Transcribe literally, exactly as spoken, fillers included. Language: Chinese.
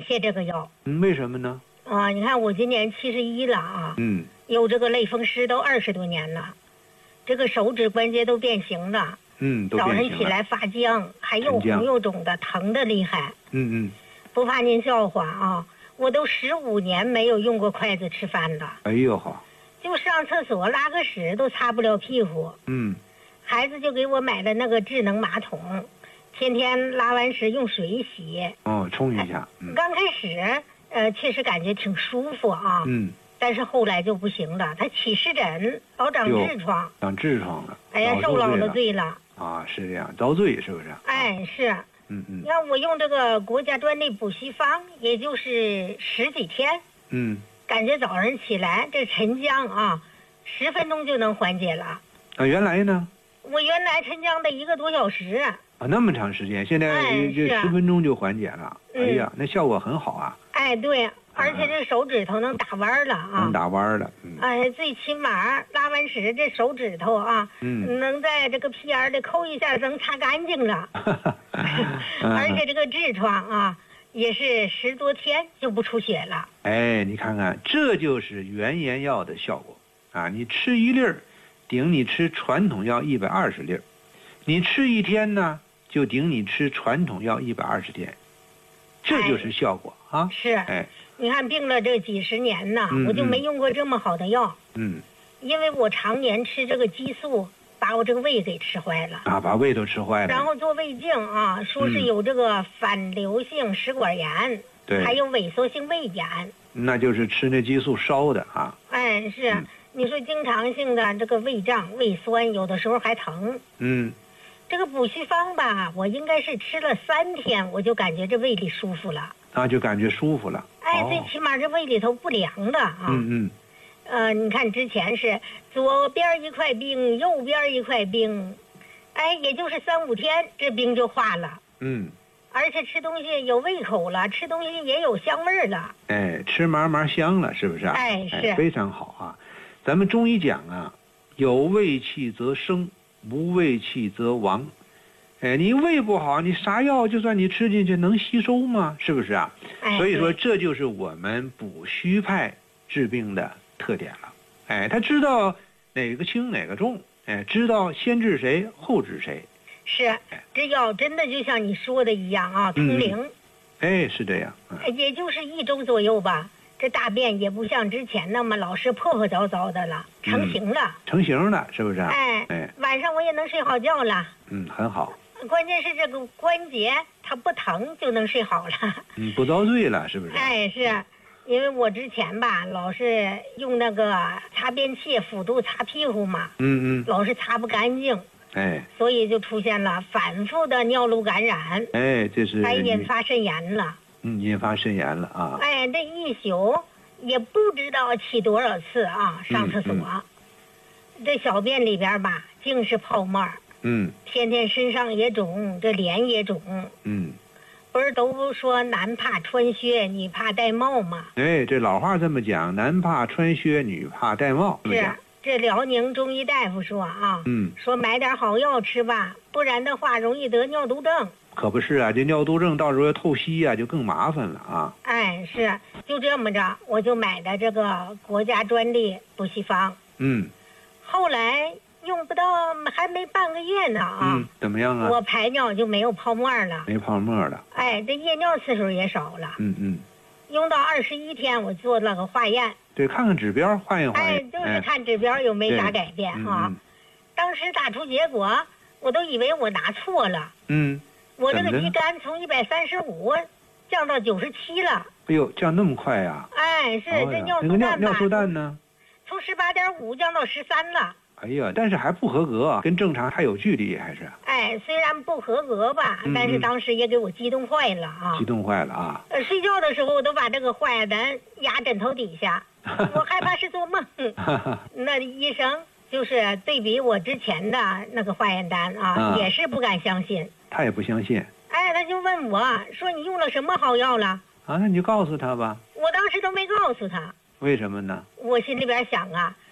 谢这个药。 嗯，为什么呢？ 啊，你看我今年七十一了啊， 嗯， 有这个类风湿都二十多年了，这个手指关节都变形了， 嗯，都早变形了。 晨起来发僵，还又红又肿的，疼的厉害。 嗯嗯。 不怕您笑话啊，我都十五年没有用过筷子吃饭了。 哎呦好。 就上厕所拉个屎都擦不了屁股。 嗯。 孩子就给我买了那个智能马桶，天天拉完屎用水洗。 哦，冲一下。嗯、 刚开始，呃，确实感觉挺舒服啊。 嗯。 但是后来就不行了，他起湿疹，老长痔疮。 长痔疮了。 哎呀，受老了罪了。 啊，是这样，遭罪是不是？ 哎，是。 嗯嗯。 你看我用这个国家专利补虚方，也就是十几天。 嗯。 感觉早上起来这沉僵啊，十分钟就能缓解了。 啊，原来呢？ 我原来沉僵的一个多小时。 啊，那么长时间，现在这十分钟就缓解了。哎, 哎呀，那效果很好啊。 哎，对，而且这手指头能打弯了啊。 能打弯了。嗯、 哎，最起码拉完屎这手指头啊， 嗯， 能在这个屁眼里抠一下，能擦干净了。而且这个痔疮啊，也是十多天就不出血了。 哎，你看看，这就是原研药的效果啊！你吃一粒儿，顶你吃传统药一百二十粒儿；你吃一天呢，就顶你吃传统药一百二十天。这就是效果、 哎、 啊！ 是， 哎， 你看病了这几十年呢、嗯，我就没用过这么好的药。 嗯， 因为我常年吃这个激素，把我这个胃给吃坏了啊，把胃都吃坏了。 然后做胃镜啊，说是有这个反流性食管炎， 对、嗯， 还有萎缩性胃炎。 那就是吃那激素烧的啊。 哎，是、嗯，你说经常性的这个胃胀、胃酸，有的时候还疼。 嗯。 这个补虚方吧，我应该是吃了三天，我就感觉这胃里舒服了。 啊，就感觉舒服了。 哎， 哦、 最起码这胃里头不凉的啊。 嗯嗯。 呃，你看之前是左边一块冰，右边一块冰，哎，也就是三五天，这冰就化了。 嗯。 而且吃东西有胃口了，吃东西也有香味儿了。 哎，吃嘛嘛香了，是不是？ 哎，是。 哎、非常好啊！咱们中医讲啊，有胃气则生。无胃气则亡，哎，你胃不好，你啥药就算你吃进去能吸收吗？是不是啊？ 哎、 所以说这就是我们补虚派治病的特点了。哎，他知道哪个轻哪个重，哎，知道先治谁后治谁。 是，这药真的就像你说的一样啊，通灵。 嗯、哎，是这样、 嗯。也就是一周左右吧。这大便也不像之前那么老是破破糟糟的了，成型了，嗯、 成型了，是不是？ 哎哎，晚上我也能睡好觉了。 嗯，很好。 关键是这个关节它不疼就能睡好了。 嗯，不遭罪了，是不是？ 哎，是，因为我之前吧老是用那个擦便器辅助擦屁股嘛， 嗯嗯， 老是擦不干净， 哎， 所以就出现了反复的尿路感染， 哎，这是还引发肾炎了。 嗯，引发肾炎了啊！ 哎，这一宿也不知道起多少次啊，上厕所， 嗯嗯、 这小便里边吧尽是泡沫， 嗯， 天天身上也肿，这脸也肿， 嗯， 不是都说男怕穿靴，女怕戴帽吗？ 哎，这老话这么讲，男怕穿靴，女怕戴帽。 是，这辽宁中医大夫说啊， 嗯， 说买点好药吃吧，不然的话容易得尿毒症。 可不是啊，这尿毒症到时候要透析啊，就更麻烦了啊。 哎，是，就这么着，我就买的这个国家专利补虚方。 嗯。 后来用不到，还没半个月呢啊。 嗯，怎么样啊？ 我排尿就没有泡沫了。 没泡沫了。 哎，这夜尿次数也少了。 嗯嗯。 用到二十一天，我做了个化验。 对，看看指标，换一换。 哎，就是看指标有没啥改变哈、 嗯。 当时打出结果，我都以为我拿错了。 嗯。 我这个乙肝从一百三十五降到九十七了。 哎呦，降那么快呀、 啊！哎，是、哦、这尿素蛋吧？尿素蛋呢？ 从十八点五降到十三了。 哎呀，但是还不合格，跟正常还有距离，还是。 哎，虽然不合格吧， 嗯、 但是当时也给我激动坏了啊！ 激动坏了啊！ 呃，睡觉的时候我都把这个化验单压枕头底下，我害怕是做梦。那医生就是对比我之前的那个化验单啊， 啊也是不敢相信。 他也不相信。 哎，他就问我说：“你用了什么好药了？” 啊，那你就告诉他吧。 我当时都没告诉他。 为什么呢？ 我心里边想啊，